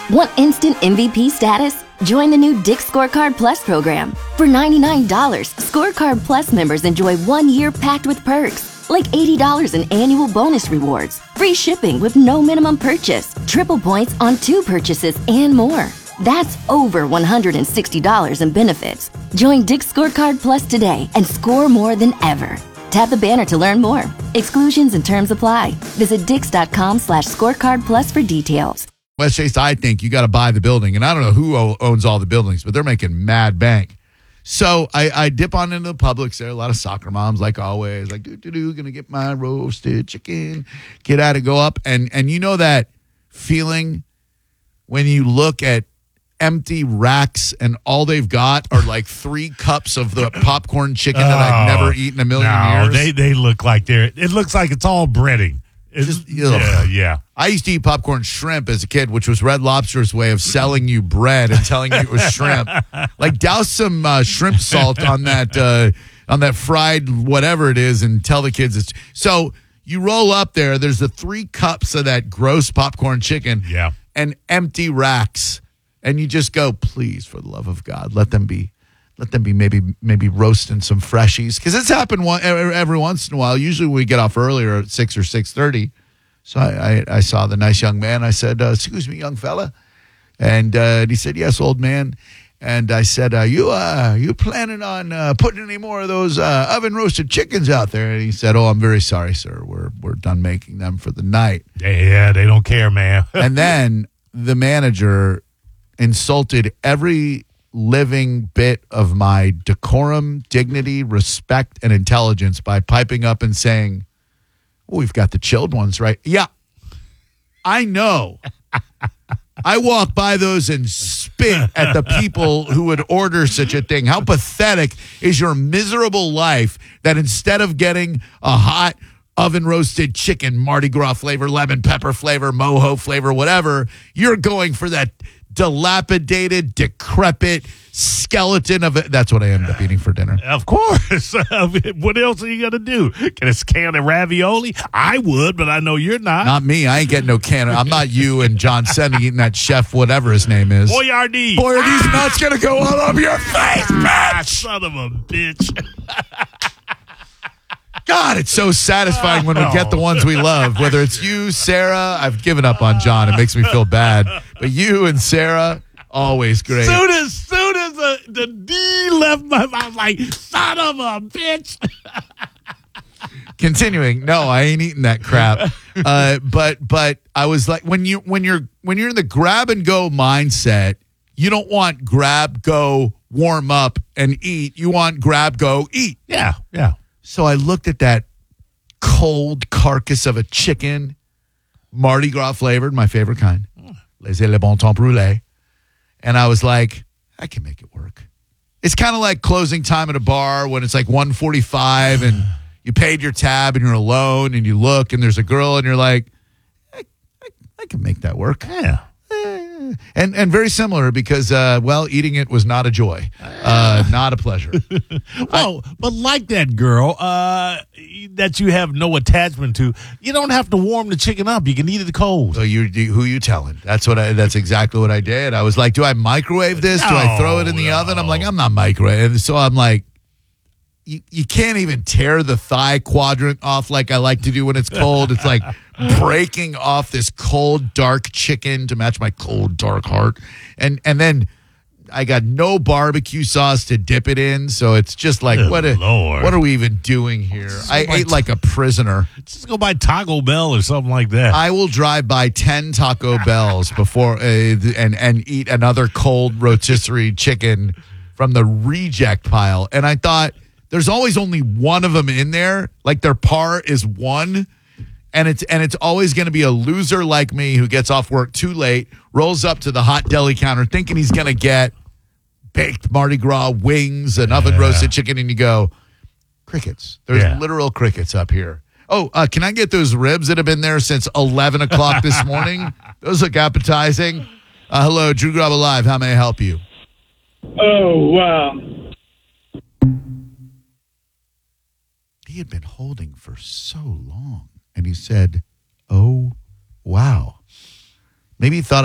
Want instant MVP status? Join the new Dick's Scorecard Plus program. For $99, Scorecard Plus members enjoy 1 year packed with perks, like $80 in annual bonus rewards, free shipping with no minimum purchase, triple points on 2 purchases, and more. That's over $160 in benefits. Join Dick's Scorecard Plus today and score more than ever. Tap the banner to learn more. Exclusions and terms apply. Visit dix.com/scorecard plus for details. West Chase, I think you got to buy the building. And I don't know who owns all the buildings, but they're making mad bank. So I dip on into the Publix there. A lot of soccer moms, like always, like, going to get my roasted chicken. Get out and go up. And you know that feeling when you look at empty racks and all they've got are like 3 cups of the popcorn chicken that I've never eaten in a million years. They look like it looks like it's all breading. Yeah. I used to eat popcorn shrimp as a kid, which was Red Lobster's way of selling you bread and telling you it was shrimp. Like douse some shrimp salt on that fried whatever it is and tell the kids it's. So you roll up there. There's the 3 cups of that gross popcorn chicken. Yeah. And empty racks, and you just go, please, for the love of God, let them be maybe roasting some freshies, because it's happened every once in a while. Usually we get off earlier at 6 or 6:30. So I saw the nice young man. I said, "Excuse me, young fella," and he said, "Yes, old man." And I said, "You planning on putting any more of those oven roasted chickens out there?" And he said, "Oh, I'm very sorry, sir. We're done making them for the night." Yeah, they don't care, man. And then the manager insulted every living bit of my decorum, dignity, respect, and intelligence by piping up and saying, "Oh, we've got the chilled ones, right?" Yeah, I know. I walk by those and spit at the people who would order such a thing. How pathetic is your miserable life that instead of getting a hot oven roasted chicken, Mardi Gras flavor, lemon pepper flavor, mojo flavor, whatever, you're going for that dilapidated, decrepit skeleton of it. That's what I ended up eating for dinner. Of course. What else are you going to do? Get a can of ravioli? I would, but I know you're not. Not me. I ain't getting no can. I'm not you and John Cena eating that chef, whatever his name is. Boyardee. Boy, are these nuts going to go all over your face, bitch. Son of a bitch. God, it's so satisfying when we get the ones we love. Whether it's you, Sarah, I've given up on John. It makes me feel bad. But you and Sarah, always great. Soon as the D left my mouth, like, son of a bitch. Continuing, no, I ain't eating that crap. But I was like, when you're in the grab and go mindset, you don't want grab, go, warm up, and eat. You want grab, go, eat. Yeah. So I looked at that cold carcass of a chicken, Mardi Gras flavored, my favorite kind, Laissez le bon temps brûlé, and I was like, I can make it work. It's kind of like closing time at a bar when it's like 1:45 and you paid your tab and you're alone and you look and there's a girl and you're like, I can make that work. Yeah. And very similar because, eating it was not a joy, not a pleasure. But like that girl that you have no attachment to, you don't have to warm the chicken up. You can eat it cold. So who you telling? That's exactly what I did. I was like, do I microwave this? Do I throw it in the oven? I'm like, I'm not microwaving. So I'm like, you can't even tear the thigh quadrant off like I like to do when it's cold. It's like breaking off this cold, dark chicken to match my cold, dark heart. And then I got no barbecue sauce to dip it in. So it's just like, what are we even doing here? I ate like a prisoner. Just go buy Taco Bell or something like that. I will drive by 10 Taco Bells before and eat another cold rotisserie chicken from the reject pile. And I thought, there's always only one of them in there. Like their par is one. And it's always going to be a loser like me who gets off work too late, rolls up to the hot deli counter thinking he's going to get baked Mardi Gras wings and oven roasted chicken. And you go, crickets. There's literal crickets up here. Oh, can I get those ribs that have been there since 11 o'clock this morning? Those look appetizing. Hello, Drew Garabo Live. How may I help you? Oh, wow. He had been holding for so long. And he said, "Oh, wow." Maybe he thought